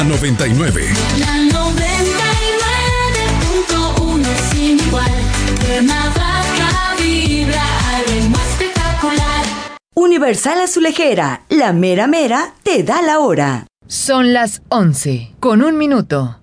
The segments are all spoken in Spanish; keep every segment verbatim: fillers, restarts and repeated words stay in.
noventa y nueve. La noventa y nueve punto uno sin igual. Cuernavaca vibra al ritmo espectacular. Universal Azulejera, la mera mera te da la hora. Son las once, con un minuto.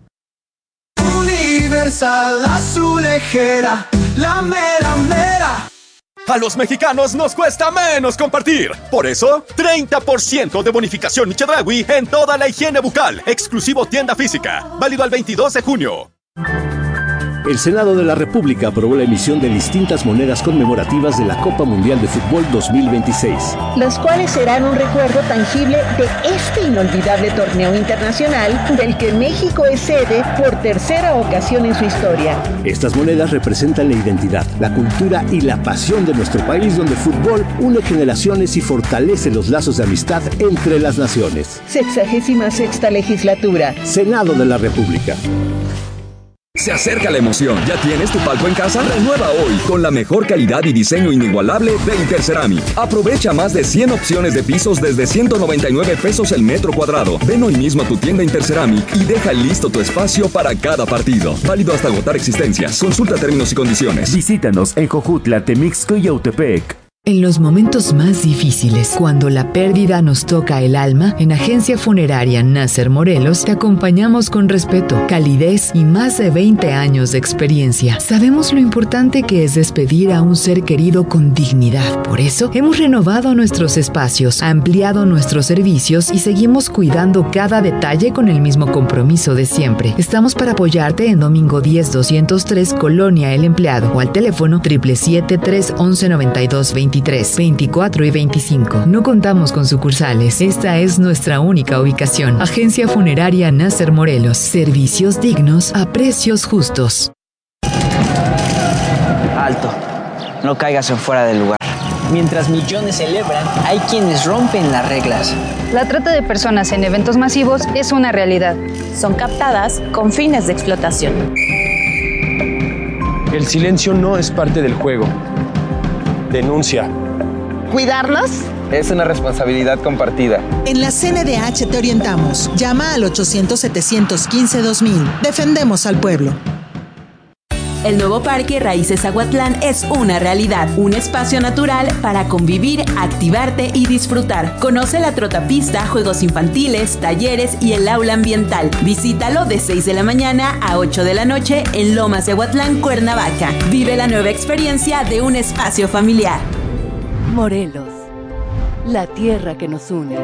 Universal Azulejera, la mera mera. A los mexicanos nos cuesta menos compartir. Por eso, treinta por ciento de bonificación Chedraui en toda la higiene bucal. Exclusivo tienda física. Válido al veintidós de junio. El Senado de la República aprobó la emisión de distintas monedas conmemorativas de la Copa Mundial de Fútbol dos mil veintiséis. Las cuales serán un recuerdo tangible de este inolvidable torneo internacional del que México es sede por tercera ocasión en su historia. Estas monedas representan la identidad, la cultura y la pasión de nuestro país, donde el fútbol une generaciones y fortalece los lazos de amistad entre las naciones. Sexagésima sexta legislatura. Senado de la República. Se acerca la emoción. ¿Ya tienes tu palco en casa? Renueva hoy con la mejor calidad y diseño inigualable de Interceramic. Aprovecha más de cien opciones de pisos desde ciento noventa y nueve pesos el metro cuadrado. Ven hoy mismo a tu tienda Interceramic y deja listo tu espacio para cada partido. Válido hasta agotar existencias. Consulta términos y condiciones. Visítanos en Jojutla, Temixco y Yautepec. En los momentos más difíciles, cuando la pérdida nos toca el alma, en Agencia Funeraria Nasser Morelos te acompañamos con respeto, calidez y más de veinte años de experiencia. Sabemos lo importante que es despedir a un ser querido con dignidad. Por eso, hemos renovado nuestros espacios, ampliado nuestros servicios y seguimos cuidando cada detalle con el mismo compromiso de siempre. Estamos para apoyarte en Domingo diez doscientos tres, Colonia El Empleado, o al teléfono siete siete siete, tres once, noventa y dos veintitrés, veinticuatro y veinticinco. No contamos con sucursales. Esta es nuestra única ubicación. Agencia Funeraria Nasser Morelos. Servicios dignos a precios justos. Alto. No caigas en fuera del lugar. Mientras millones celebran, hay quienes rompen las reglas. La trata de personas en eventos masivos es una realidad. Son captadas con fines de explotación. El silencio no es parte del juego. Denuncia. ¿Cuidarlos? Es una responsabilidad compartida. En la C N D H te orientamos. Llama al ochocientos, setecientos quince, dos mil. Defendemos al pueblo. El nuevo Parque Raíces Aguatlán es una realidad, un espacio natural para convivir, activarte y disfrutar. Conoce la trotapista, juegos infantiles, talleres y el aula ambiental. Visítalo de seis de la mañana a ocho de la noche en Lomas de Aguatlán, Cuernavaca. Vive la nueva experiencia de un espacio familiar. Morelos, la tierra que nos une.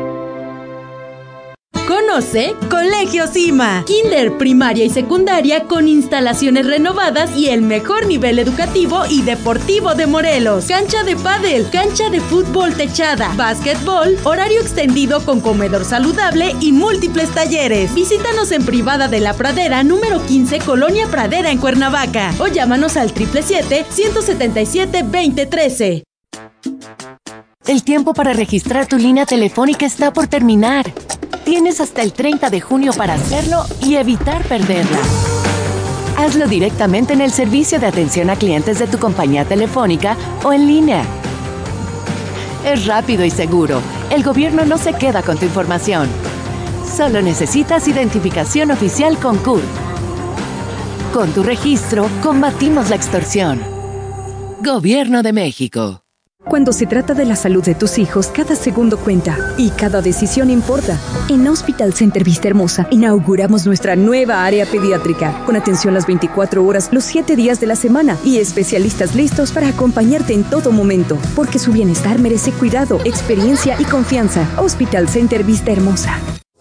Conoce Colegio Cima, kinder, primaria y secundaria con instalaciones renovadas y el mejor nivel educativo y deportivo de Morelos. Cancha de pádel, cancha de fútbol techada, básquetbol, horario extendido con comedor saludable y múltiples talleres. Visítanos en Privada de la Pradera, número quince, Colonia Pradera en Cuernavaca, o llámanos al siete siete siete, uno siete siete, dos cero uno tres. El tiempo para registrar tu línea telefónica está por terminar. Tienes hasta el treinta de junio para hacerlo y evitar perderla. Hazlo directamente en el servicio de atención a clientes de tu compañía telefónica o en línea. Es rápido y seguro. El gobierno no se queda con tu información. Solo necesitas identificación oficial con C U R. Con tu registro, combatimos la extorsión. Gobierno de México. Cuando se trata de la salud de tus hijos, cada segundo cuenta y cada decisión importa. En Hospital Center Vista Hermosa inauguramos nuestra nueva área pediátrica, con atención las veinticuatro horas, los siete días de la semana y especialistas listos para acompañarte en todo momento, porque su bienestar merece cuidado, experiencia y confianza. Hospital Center Vista Hermosa.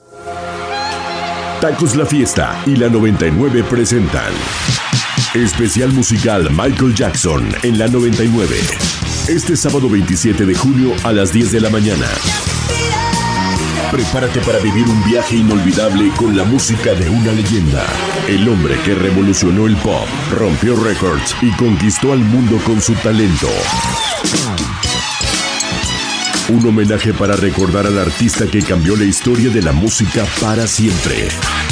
Tacos La Fiesta y la noventa y nueve presentan especial musical Michael Jackson en la noventa y nueve. Este sábado veintisiete de junio a las diez de la mañana. Prepárate para vivir un viaje inolvidable con la música de una leyenda. El hombre que revolucionó el pop, rompió récords y conquistó al mundo con su talento. Un homenaje para recordar al artista que cambió la historia de la música para siempre.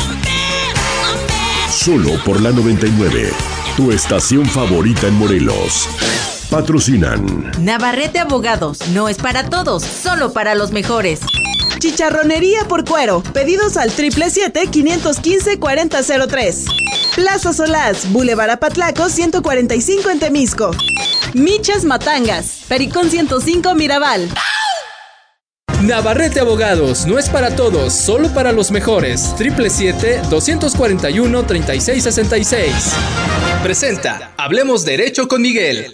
Solo por la noventa y nueve, tu estación favorita en Morelos. Patrocinan Navarrete Abogados, no es para todos, solo para los mejores. Chicharronería por Cuero. Pedidos al triple siete, quinientos quince, cuarenta cero tres. Plaza Solás, Boulevard Apatlaco, ciento cuarenta y cinco en Temisco. Michas Matangas, Pericón ciento cinco Mirabal. Navarrete Abogados, no es para todos, solo para los mejores. triple siete, doscientos cuarenta y uno, treinta y seis sesenta y seis. Presenta Hablemos Derecho con Miguel.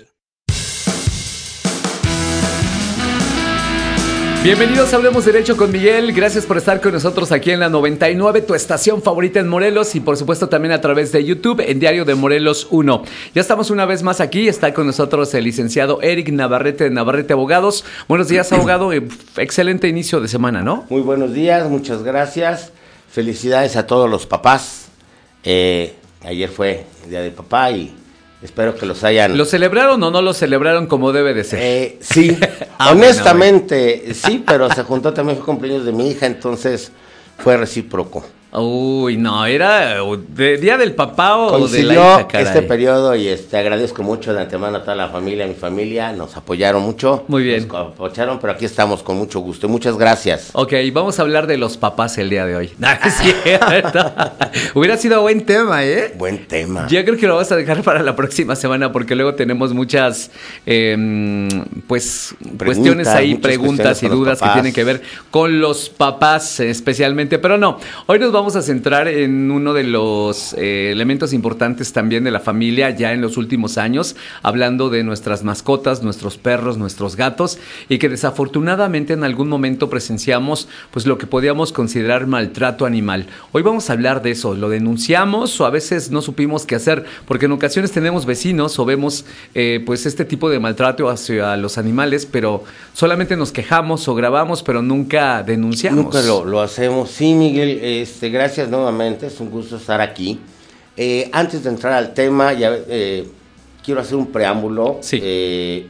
Bienvenidos a Hablemos Derecho con Miguel, gracias por estar con nosotros aquí en la noventa y nueve, tu estación favorita en Morelos y por supuesto también a través de YouTube en Diario de Morelos uno. Ya estamos una vez más aquí, está con nosotros el licenciado Eric Navarrete de Navarrete Abogados. Buenos días, abogado, excelente inicio de semana, ¿no? Muy buenos días, muchas gracias, felicidades a todos los papás, eh, ayer fue el Día del Papá y... espero que los hayan... ¿Lo celebraron o no lo celebraron como debe de ser? Eh, sí, ah, honestamente bueno, sí, pero se juntó también el cumpleaños de mi hija, entonces fue recíproco. Uy, no, era de Día del Papá o coincidió de la hija, caray. Este periodo y este agradezco mucho de antemano a toda la familia, a mi familia, nos apoyaron mucho. Muy bien. Nos apoyaron, pero aquí estamos con mucho gusto. Muchas gracias. Ok, vamos a hablar de los papás el día de hoy. No, es cierto. Hubiera sido buen tema, ¿eh? Buen tema. Yo creo que lo vamos a dejar para la próxima semana porque luego tenemos muchas, eh, pues, preguntas, cuestiones ahí, preguntas y dudas que tienen que ver con los papás especialmente, pero no, hoy nos vamos a centrar en uno de los eh, elementos importantes también de la familia ya en los últimos años, hablando de nuestras mascotas, nuestros perros, nuestros gatos, y que desafortunadamente en algún momento presenciamos pues lo que podíamos considerar maltrato animal. Hoy vamos a hablar de eso, lo denunciamos o a veces no supimos qué hacer, porque en ocasiones tenemos vecinos o vemos eh, pues este tipo de maltrato hacia los animales, pero solamente nos quejamos o grabamos, pero nunca denunciamos. Nunca lo, lo hacemos. Sí, Miguel, este gracias nuevamente, es un gusto estar aquí. Eh, antes de entrar al tema, ya eh, quiero hacer un preámbulo. Sí. Eh,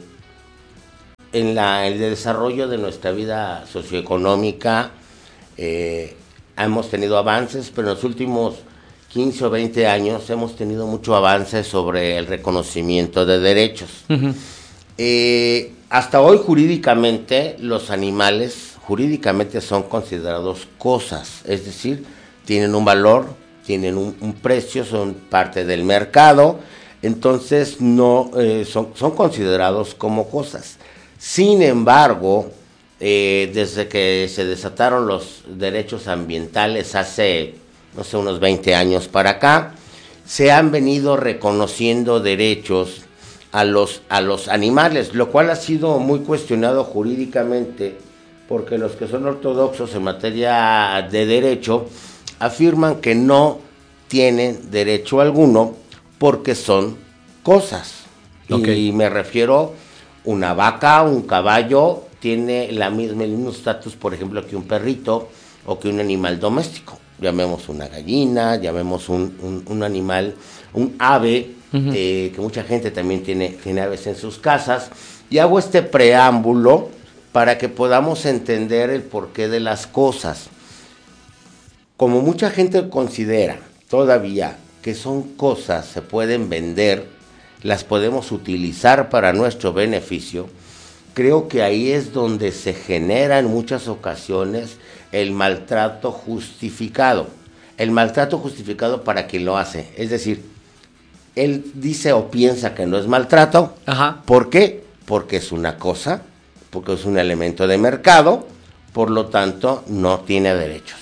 en la, el desarrollo de nuestra vida socioeconómica eh, hemos tenido avances, pero en los últimos quince o veinte años hemos tenido mucho avance sobre el reconocimiento de derechos. Uh-huh. Eh, hasta hoy jurídicamente los animales jurídicamente son considerados cosas, es decir, tienen un valor, tienen un, un precio, son parte del mercado, entonces no eh, son, son considerados como cosas. Sin embargo, eh, desde que se desataron los derechos ambientales hace, no sé, unos veinte años para acá, se han venido reconociendo derechos a los, a los animales, lo cual ha sido muy cuestionado jurídicamente, porque los que son ortodoxos en materia de derecho afirman que no tienen derecho alguno porque son cosas. Okay. Y me refiero, una vaca, un caballo, tiene la misma, el mismo estatus, por ejemplo, que un perrito o que un animal doméstico. Llamemos una gallina, llamemos un, un, un animal, un ave, uh-huh. eh, que mucha gente también tiene, tiene aves en sus casas. Y hago este preámbulo para que podamos entender el porqué de las cosas. Como mucha gente considera todavía que son cosas, se pueden vender, las podemos utilizar para nuestro beneficio, creo que ahí es donde se genera en muchas ocasiones el maltrato justificado. El maltrato justificado para quien lo hace. Es decir, él dice o piensa que no es maltrato. Ajá. ¿Por qué? Porque es una cosa, porque es un elemento de mercado, por lo tanto no tiene derechos.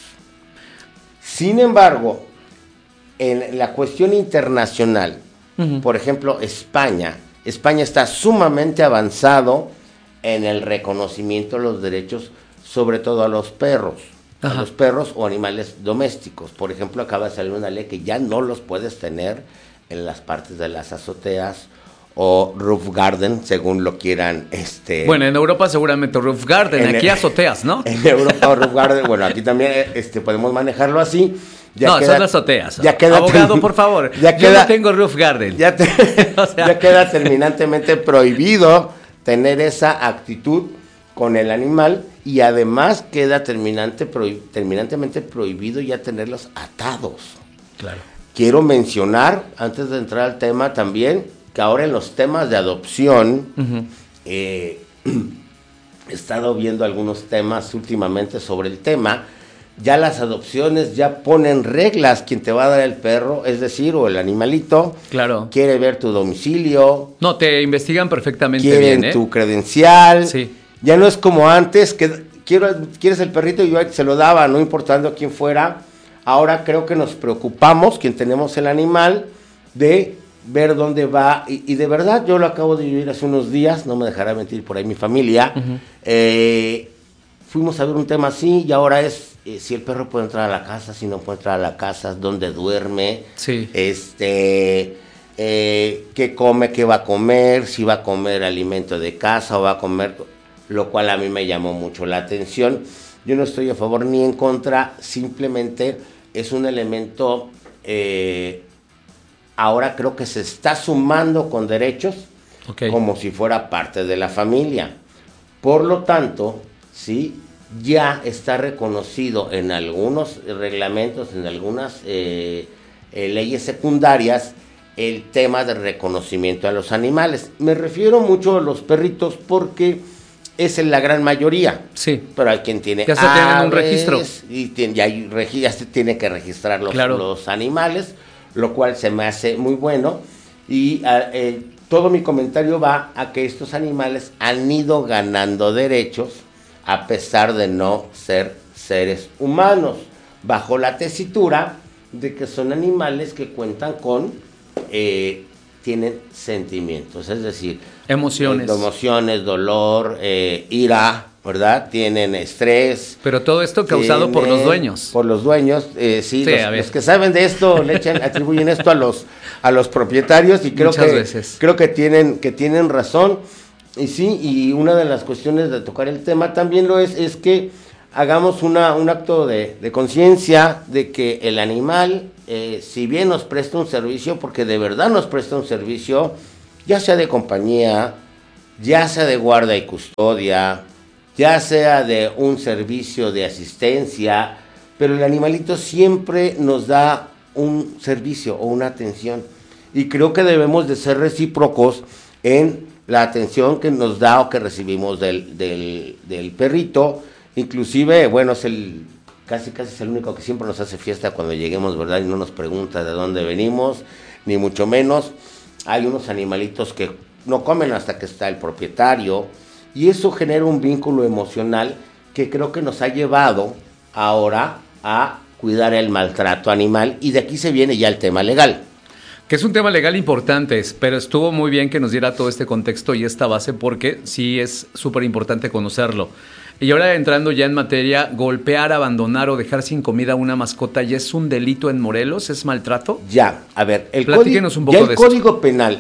Sin embargo, en la cuestión internacional, uh-huh. por ejemplo, España, España está sumamente avanzado en el reconocimiento de los derechos, sobre todo a los perros, Ajá. a los perros o animales domésticos. Por ejemplo, acaba de salir una ley que ya no los puedes tener en las partes de las azoteas o roof garden, según lo quieran. este Bueno, en Europa seguramente roof garden, aquí el, azoteas, ¿no? En Europa roof garden, bueno, aquí también este podemos manejarlo así. Ya no, queda, son azoteas. Ya queda, abogado, por favor, ya yo queda, no tengo roof garden. Ya, te, o sea. ya queda terminantemente prohibido tener esa actitud con el animal y además queda terminante prohib- terminantemente prohibido ya tenerlos atados. Claro. Quiero mencionar, antes de entrar al tema también, que ahora en los temas de adopción, uh-huh. eh, he estado viendo algunos temas últimamente sobre el tema. Ya las adopciones ya ponen reglas, quien te va a dar el perro, es decir, o el animalito. Claro. Quiere ver tu domicilio. No, te investigan perfectamente quieren bien, ¿eh? tu credencial. Sí. Ya no es como antes, que quiero, quieres el perrito y yo se lo daba, no importando quién fuera. Ahora creo que nos preocupamos, quien tenemos el animal, de ver dónde va. Y, y de verdad, yo lo acabo de vivir hace unos días, no me dejará mentir por ahí mi familia. Uh-huh. Eh, fuimos a ver un tema así y ahora es eh, si el perro puede entrar a la casa, si no puede entrar a la casa, dónde duerme, sí. este, eh, qué come, qué va a comer, si va a comer alimento de casa o va a comer, lo cual a mí me llamó mucho la atención. Yo no estoy a favor ni en contra, simplemente es un elemento, eh, ahora creo que se está sumando con derechos, okay, como si fuera parte de la familia. Por lo tanto, sí, ya está reconocido en algunos reglamentos, en algunas eh, eh, leyes secundarias, el tema de reconocimiento a los animales. Me refiero mucho a los perritos porque es en la gran mayoría. Sí. Pero hay quien tiene ya se tienen un registro. Y tiene, ya, hay, ya se tiene que registrar los, claro, los animales, lo cual se me hace muy bueno. Y eh, todo mi comentario va a que estos animales han ido ganando derechos a pesar de no ser seres humanos, bajo la tesitura de que son animales que cuentan con, eh, tienen sentimientos, es decir, emociones, eh, emociones, dolor, eh, ira, ¿verdad? Tienen estrés. Pero todo esto causado por los dueños. Por los dueños, eh, sí, sí los, los que saben de esto le echan, atribuyen esto a los a los propietarios y creo Muchas que veces. creo que tienen que tienen razón. Y sí, y una de las cuestiones de tocar el tema también lo es, es que hagamos una, un acto de, de conciencia de que el animal, eh, si bien nos presta un servicio, porque de verdad nos presta un servicio, ya sea de compañía, ya sea de guarda y custodia, ya sea de un servicio de asistencia, pero el animalito siempre nos da un servicio o una atención. Y creo que debemos de ser recíprocos en la atención que nos da o que recibimos del, del, del perrito. Inclusive, bueno, es el casi casi es el único que siempre nos hace fiesta cuando lleguemos, ¿verdad? Y no nos pregunta de dónde venimos, ni mucho menos. Hay unos animalitos que no comen hasta que está el propietario, y eso genera un vínculo emocional que creo que nos ha llevado ahora a cuidar el maltrato animal, y de aquí se viene ya el tema legal. Que es un tema legal importante, pero estuvo muy bien que nos diera todo este contexto y esta base porque sí es súper importante conocerlo. Y ahora entrando ya en materia, golpear, abandonar o dejar sin comida a una mascota ya es un delito en Morelos, ¿es maltrato? Ya, a ver, el, Platíquenos un poco ya el de Código esto. Penal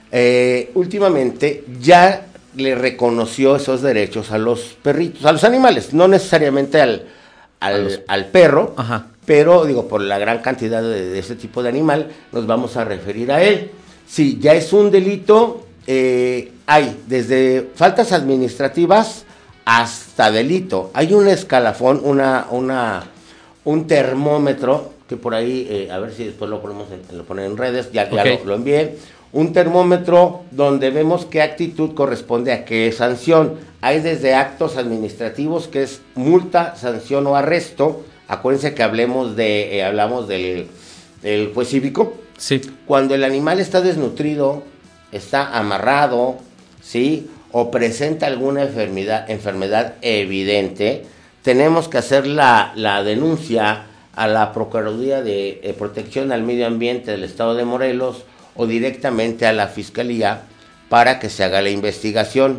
eh, últimamente ya le reconoció esos derechos a los perritos, a los animales, no necesariamente al, al, los... al perro. Ajá. Pero, digo, por la gran cantidad de, de ese tipo de animal, nos vamos a referir a él. Sí, ya es un delito, eh, hay desde faltas administrativas hasta delito. Hay un escalafón, una, una, un termómetro, que por ahí, eh, a ver si después lo ponemos en, lo ponen en redes, ya, ya okay. lo, lo envié. Un termómetro donde vemos qué actitud corresponde a qué sanción. Hay desde actos administrativos, que es multa, sanción o arresto. Acuérdense que hablemos de, eh, hablamos del, del juez cívico. Sí. Cuando el animal está desnutrido, está amarrado, ¿sí? O presenta alguna enfermedad, enfermedad evidente, tenemos que hacer la, la denuncia a la Procuraduría de eh, Protección al Medio Ambiente del Estado de Morelos o directamente a la Fiscalía para que se haga la investigación.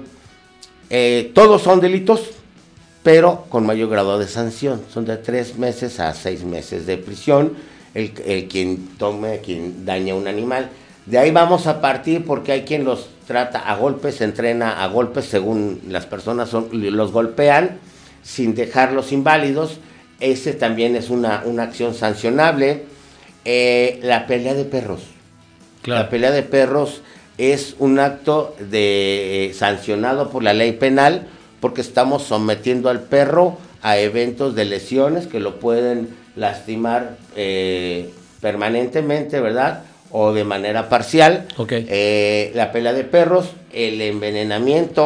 Eh, todos son delitos, pero con mayor grado de sanción, son de tres meses a seis meses de prisión, el, el quien tome, quien daña un animal. De ahí vamos a partir porque hay quien los trata a golpes, se entrena a golpes según las personas son, los golpean sin dejarlos inválidos, ese también es una, una acción sancionable. Eh, la pelea de perros, claro. La pelea de perros es un acto de eh, sancionado por la ley penal, porque estamos sometiendo al perro a eventos de lesiones que lo pueden lastimar eh, permanentemente, ¿verdad? O de manera parcial. Okay. Eh, la pelea de perros, el envenenamiento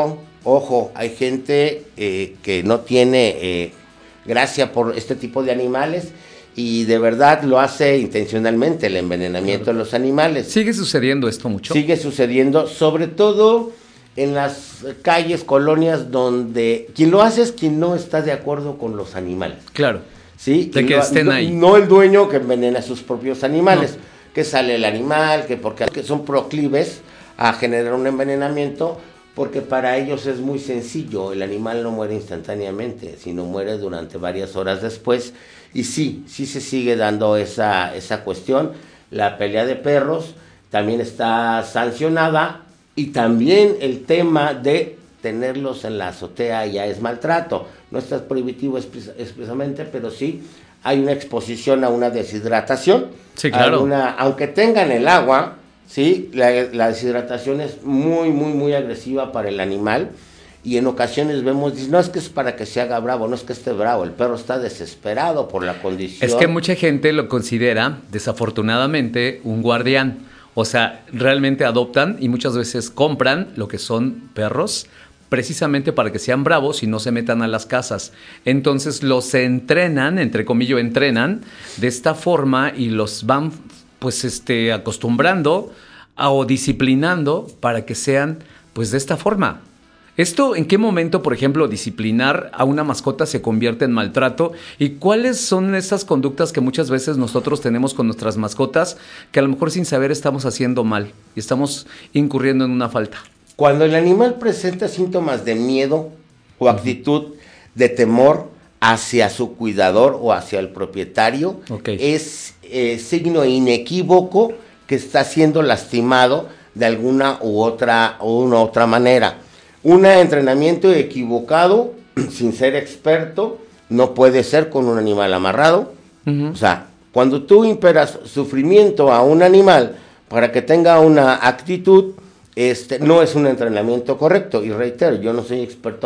Ojo, hay gente eh, que no tiene eh, gracia por este tipo de animales y de verdad lo hace intencionalmente, el envenenamiento claro. de los animales. ¿Sigue sucediendo esto mucho? Sigue sucediendo, sobre todo en las calles, colonias, donde quien lo hace es quien no está de acuerdo con los animales. Claro. ¿Sí? De que lo, estén no, ahí. No el dueño que envenena a sus propios animales, no. que sale el animal, que porque que son proclives a generar un envenenamiento, porque para ellos es muy sencillo, el animal no muere instantáneamente, sino muere durante varias horas después, y sí, sí se sigue dando esa, esa cuestión. La pelea de perros también está sancionada, y también el tema de tenerlos en la azotea ya es maltrato, no está prohibitivo expresamente, pero sí hay una exposición a una deshidratación, sí, claro. Una, aunque tengan el agua, sí, la, la deshidratación es muy, muy, muy agresiva para el animal, y en ocasiones vemos, no es que es para que se haga bravo, no es que esté bravo, el perro está desesperado por la condición. Es que mucha gente lo considera, desafortunadamente, un guardián. O sea, realmente adoptan y muchas veces compran lo que son perros precisamente para que sean bravos y no se metan a las casas. Entonces los entrenan, entre comillas, entrenan de esta forma y los van pues este acostumbrando a, o disciplinando para que sean pues de esta forma. ¿Esto en qué momento, por ejemplo, disciplinar a una mascota se convierte en maltrato? ¿Y cuáles son esas conductas que muchas veces nosotros tenemos con nuestras mascotas que a lo mejor sin saber estamos haciendo mal y estamos incurriendo en una falta? Cuando el animal presenta síntomas de miedo o actitud de temor hacia su cuidador o hacia el propietario, okay. es eh, signo inequívoco que está siendo lastimado de alguna u otra, u una otra manera. Un entrenamiento equivocado, sin ser experto, no puede ser con un animal amarrado. Uh-huh. O sea, cuando tú imperas sufrimiento a un animal para que tenga una actitud, este, no es un entrenamiento correcto. Y reitero, yo no soy experto